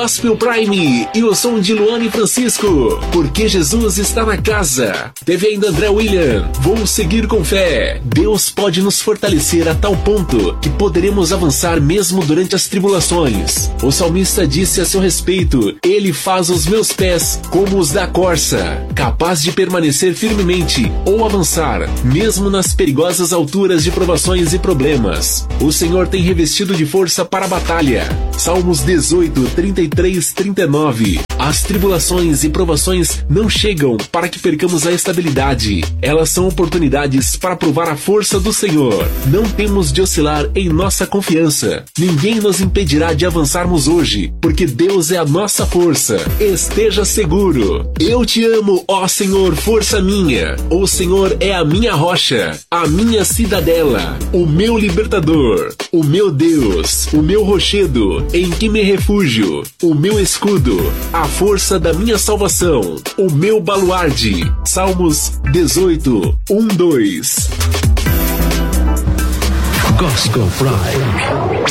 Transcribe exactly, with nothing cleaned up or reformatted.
Gospel Prime e o som de Luane Francisco, porque Jesus está na casa. Teve ainda André William, Vou Seguir com Fé. Deus pode nos fortalecer a tal ponto que poderemos avançar mesmo durante as tribulações. O salmista disse a seu respeito: Ele faz os meus pés como os da corça, capaz de permanecer firmemente ou avançar, mesmo nas perigosas alturas de provações e problemas. O Senhor tem revestido de força para a batalha. Salmos dezoito, trinta e três, trinta e nove. As tribulações e provações não chegam para que percamos a estabilidade. Elas são oportunidades para provar a força do Senhor. Não temos de oscilar em nossa confiança. Ninguém nos impedirá de avançarmos hoje, porque Deus é a nossa força. Esteja seguro. Eu te amo, ó Senhor, força minha. O Senhor é a minha rocha, a minha cidadela, o meu libertador, o meu Deus, o meu rochedo, em que me refúgio, o meu escudo, a força da minha salvação, o meu baluarde. Salmos dezoito, um, dois. Gospel Prime.